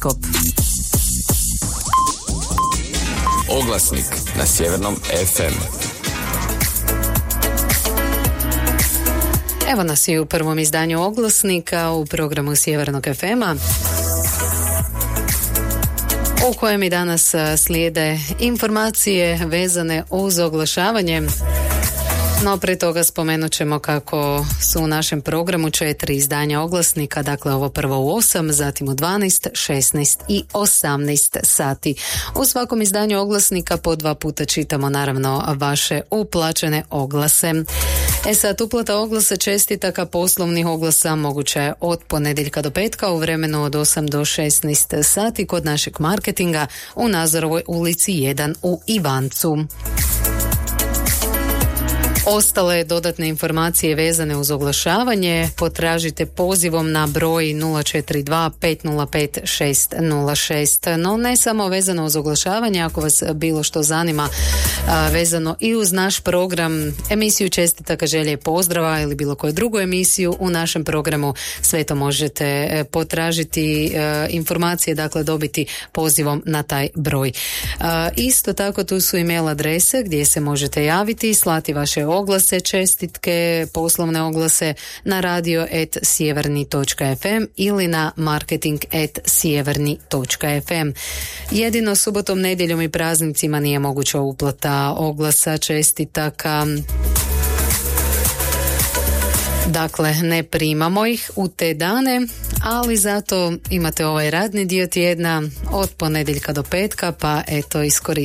Oglasnik na Sjevernom FM. Evo nas i u prvom izdanju Oglasnika u programu Sjevernog FM-a, u kojem i danas slijede informacije vezane uz oglašavanje. No, prije toga spomenut ćemo kako su u našem programu 4 izdanja Oglasnika, dakle ovo prvo u 8, zatim u 12, 16 i 18 sati. U svakom izdanju Oglasnika po 2 puta čitamo naravno vaše uplaćene oglase. Sad, uplata oglasa čestitaka poslovnih oglasa moguća je od ponedjeljka do petka u vremenu od 8 do 16 sati kod našeg marketinga u Nazorovoj ulici 1 u Ivancu. Ostale dodatne informacije vezane uz oglašavanje potražite pozivom na broj 042 505 606. No, ne samo vezano uz oglašavanje, ako vas bilo što zanima vezano i uz naš program, emisiju čestitaka, želje i pozdrava ili bilo koju drugu emisiju u našem programu, sve to možete potražiti informacije, dakle dobiti pozivom na taj broj. Isto tako tu su email adrese gdje se možete javiti, slati vaše oglase, čestitke, poslovne oglase na radio@sjeverni.fm ili na marketing@sjeverni.fm. Jedino subotom, nedjeljom i praznicima nije moguća uplata oglasa, čestitaka. Dakle, ne primamo ih u te dane, ali zato imate ovaj radni dio tjedna od ponedjeljka do petka, pa eto iskoristite